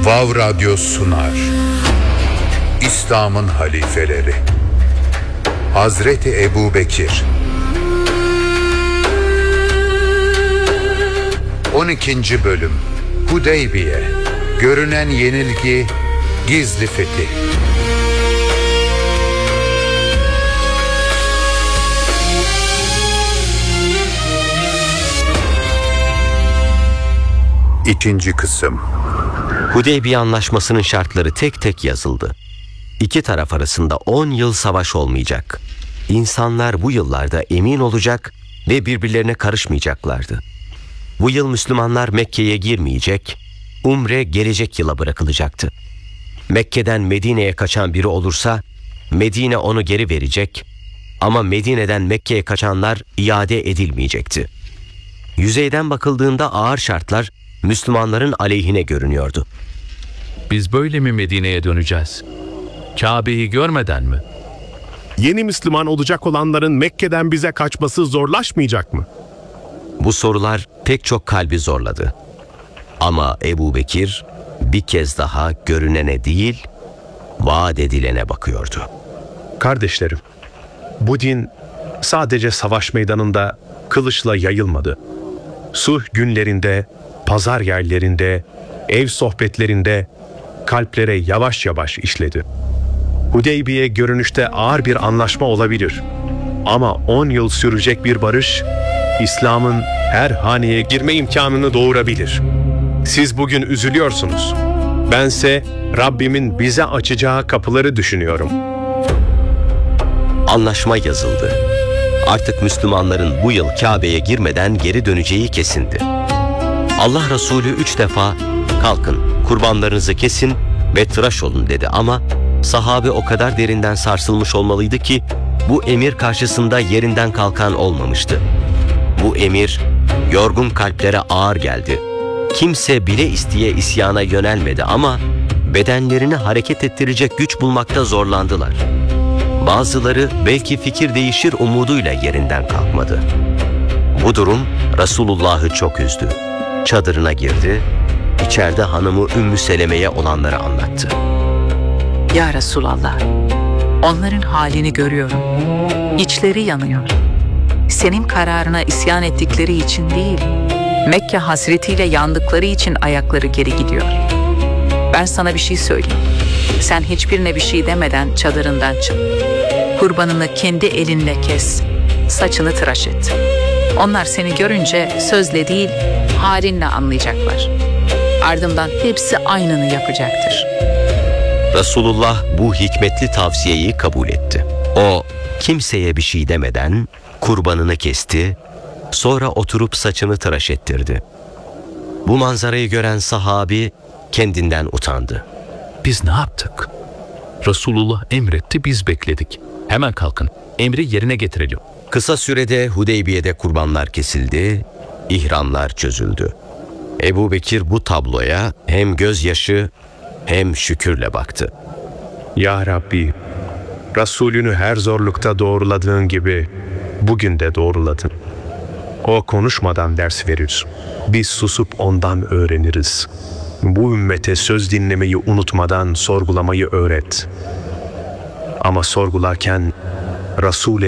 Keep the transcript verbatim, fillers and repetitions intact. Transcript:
Vav Radyo sunar. İslam'ın halifeleri. Hazreti Ebubekir. on ikinci bölüm. Hudeybiye. Görünen yenilgi, gizli fetih. İkinci kısım. Hudeybiye Anlaşması'nın şartları tek tek yazıldı. İki taraf arasında on yıl savaş olmayacak. İnsanlar bu yıllarda emin olacak ve birbirlerine karışmayacaklardı. Bu yıl Müslümanlar Mekke'ye girmeyecek, umre gelecek yıla bırakılacaktı. Mekke'den Medine'ye kaçan biri olursa Medine onu geri verecek ama Medine'den Mekke'ye kaçanlar iade edilmeyecekti. Yüzeyden bakıldığında ağır şartlar Müslümanların aleyhine görünüyordu. Biz böyle mi Medine'ye döneceğiz? Kabe'yi görmeden mi? Yeni Müslüman olacak olanların Mekke'den bize kaçması zorlaşmayacak mı? Bu sorular pek çok kalbi zorladı. Ama Ebubekir bir kez daha görünene değil, vaat edilene bakıyordu. Kardeşlerim, bu din sadece savaş meydanında kılıçla yayılmadı. Sulh günlerinde, pazar yerlerinde, ev sohbetlerinde kalplere yavaş yavaş işledi. Hudeybiye görünüşte ağır bir anlaşma olabilir. Ama on yıl sürecek bir barış, İslam'ın her haneye girme imkanını doğurabilir. Siz bugün üzülüyorsunuz. Bense Rabbimin bize açacağı kapıları düşünüyorum. Anlaşma yazıldı. Artık Müslümanların bu yıl Kabe'ye girmeden geri döneceği kesindi. Allah Resulü üç defa kalkın, kurbanlarınızı kesin ve tıraş olun dedi ama sahabe o kadar derinden sarsılmış olmalıydı ki bu emir karşısında yerinden kalkan olmamıştı. Bu emir yorgun kalplere ağır geldi. Kimse bile isteye isyana yönelmedi ama bedenlerini hareket ettirecek güç bulmakta zorlandılar. Bazıları belki fikir değişir umuduyla yerinden kalkmadı. Bu durum Resulullah'ı çok üzdü. Çadırına girdi, içeride hanımı Ümmü Seleme'ye olanları anlattı. Ya Resulallah, onların halini görüyorum. İçleri yanıyor. Senin kararına isyan ettikleri için değil, Mekke hasretiyle yandıkları için ayakları geri gidiyor. Ben sana bir şey söyleyeyim. Sen hiçbirine bir şey demeden çadırından çık. Kurbanını kendi elinle kes, saçını tıraş et. Onlar seni görünce sözle değil, halinle anlayacaklar. Ardından hepsi aynını yapacaktır. Resulullah bu hikmetli tavsiyeyi kabul etti. O kimseye bir şey demeden kurbanını kesti, sonra oturup saçını tıraş ettirdi. Bu manzarayı gören sahabi kendinden utandı. Biz ne yaptık? Resulullah emretti, biz bekledik. Hemen kalkın, emri yerine getirelim. Kısa sürede Hudeybiye'de kurbanlar kesildi, ihramlar çözüldü. Ebubekir bu tabloya hem gözyaşı hem şükürle baktı. Ya Rabbi, Resulünü her zorlukta doğruladığın gibi bugün de doğruladın. O konuşmadan ders verir. Biz susup ondan öğreniriz. Bu ümmete söz dinlemeyi unutmadan sorgulamayı öğret. Ama sorgularken Resul'e